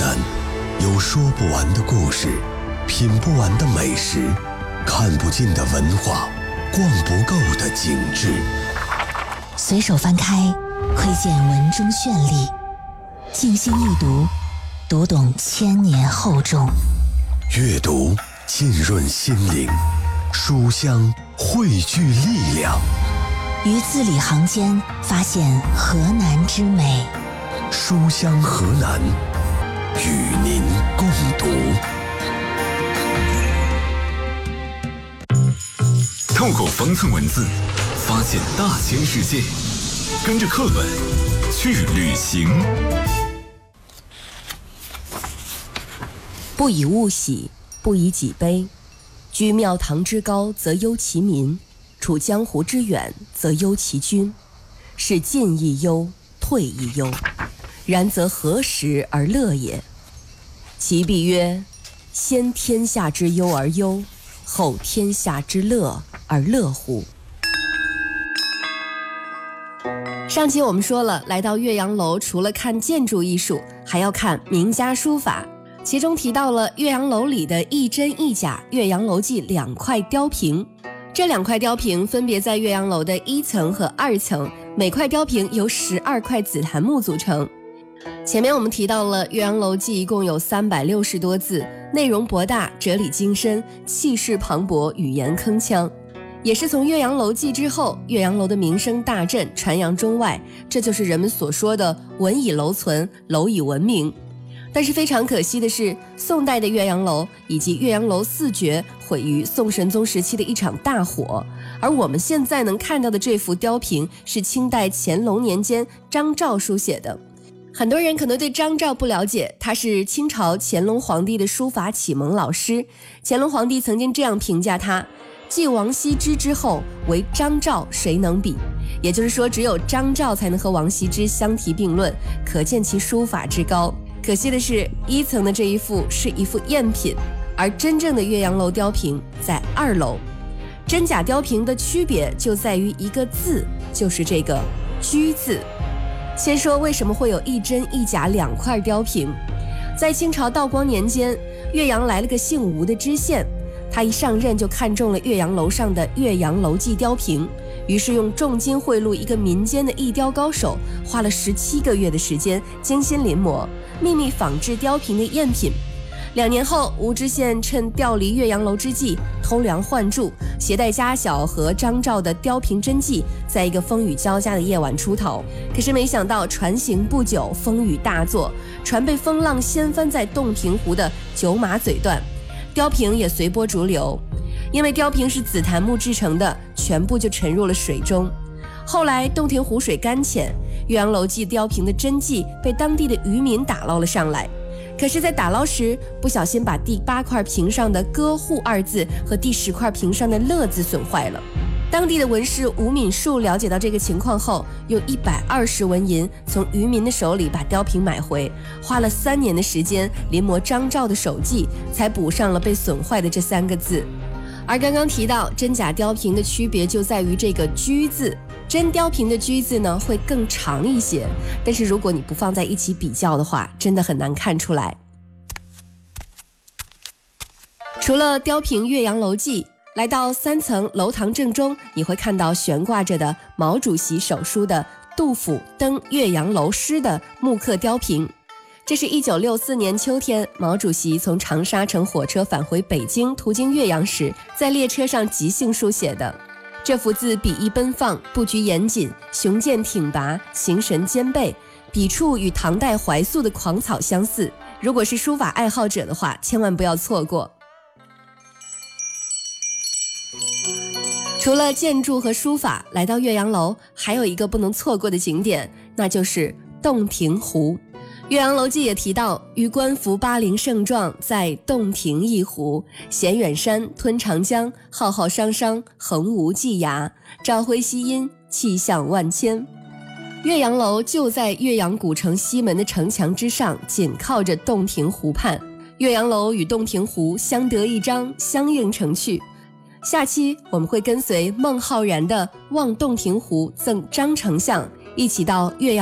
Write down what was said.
南有说不完的故事，品不完的美食，看不尽的文化，逛不够的景致。 随手翻开，窥见文中绚丽；静心一读，读懂千年厚重。 阅读浸润心灵，书香汇聚力量。 于字里行间发现河南之美。 书香河南，与您共读。 透过方寸文字，发现大千世界，跟着课本去旅行。 不以物喜，不以己悲。居庙堂之高，则忧其民；处江湖之远，则忧其君。是进亦忧，退亦忧。然则何时而乐也？其必曰：先天下之忧而忧，后天下之乐而乐乎？上期我们说了，来到岳阳楼除了看建筑艺术，还要看名家书法，其中提到了岳阳楼里的一真一假岳阳楼记2块雕屏。这2块雕屏分别在岳阳楼的1层和2层，每块雕屏由12块紫檀木组成。前面我们提到了岳阳楼记一共有360多字，内容博大，哲理精深，气势磅礴，语言铿锵。也是从岳阳楼记之后，岳阳楼的名声大振，传扬中外，这就是人们所说的文以楼存，楼以文明。但是非常可惜的是，宋代的岳阳楼以及岳阳楼4绝毁于宋神宗时期的一场大火，而我们现在能看到的这幅雕屏是清代乾隆年间张照书写的。很多人可能对张照不了解，他是清朝乾隆皇帝的书法启蒙老师。乾隆皇帝曾经这样评价他：继王羲之之后，唯张照谁能比？也就是说，只有张照才能和王羲之相提并论，可见其书法之高。可惜的是，1层的这一幅是一幅赝品，而真正的岳阳楼雕屏在2楼。真假雕屏的区别就在于一个字，就是这个居字。先说为什么会有一真一假2块雕屏。在清朝道光年间，岳阳来了个姓吴的知县，他一上任就看中了岳阳楼上的岳阳楼记雕屏，于是用重金贿赂一个民间的艺雕高手，花了17个月的时间，精心临摹，秘密仿制雕屏的赝品。2年后，吴知县趁调离岳阳楼之际，偷梁换柱，携带家小和张照的雕屏真迹，在一个风雨交加的夜晚出逃。可是没想到船行不久，风雨大作，船被风浪掀翻在洞庭湖的九马嘴段，雕屏也随波逐流。因为雕屏是紫檀木制成的，全部就沉入了水中。后来洞庭湖水干浅，岳阳楼记雕屏的真迹被当地的渔民打捞了上来。可是在打捞时，不小心把第8块屏上的歌户2字和第10块屏上的乐字损坏了。当地的文士吴敏树了解到这个情况后，用120文银从渔民的手里把雕屏买回，花了3年的时间临摹张照的手迹，才补上了被损坏的这3个字。而刚刚提到真假雕屏的区别就在于这个居字，真雕屏的居字呢会更长一些，但是如果你不放在一起比较的话，真的很难看出来。除了雕屏岳阳楼记，来到3层楼堂正中，你会看到悬挂着的毛主席手书的杜甫登岳阳楼诗的木刻雕屏。这是1964年秋天，毛主席从长沙乘火车返回北京，途经岳阳时，在列车上即兴书写的。这幅字笔意奔放，布局严谨，雄健挺拔，形神兼备，笔触与唐代怀素的狂草相似。如果是书法爱好者的话，千万不要错过。除了建筑和书法，来到岳阳楼还有一个不能错过的景点，那就是洞庭湖。岳阳楼记也提到，余观夫巴陵胜状，在洞庭一湖，衔远山，吞长江，浩浩汤汤，横无际涯，朝晖夕阴，气象万千。岳阳楼就在岳阳古城西门的城墙之上，紧靠着洞庭湖畔。岳阳楼与洞庭湖相得益彰，相映成趣。下期我们会跟随孟浩然的《望洞庭湖赠张丞相》，一起到岳阳